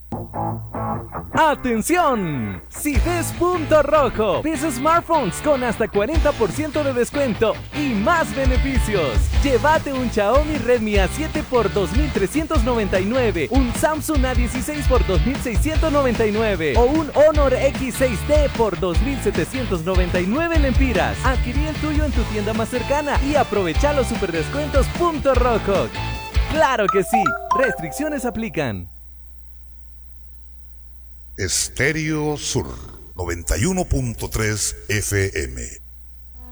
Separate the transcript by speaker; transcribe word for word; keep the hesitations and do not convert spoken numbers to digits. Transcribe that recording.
Speaker 1: ¡Atención! Si ves Punto Rojo, ves smartphones con hasta cuarenta por ciento de descuento y más beneficios. Llévate un Xiaomi Redmi A siete por dos mil trescientos noventa y nueve, un Samsung A dieciséis por dos mil seiscientos noventa y nueve o un Honor X seis D por dos mil setecientos noventa y nueve lempiras. Adquirí el tuyo en tu tienda más cercana y aprovecha los superdescuentos Punto Rojo. ¡Claro que sí! Restricciones aplican.
Speaker 2: Estéreo Sur noventa y uno punto tres F M.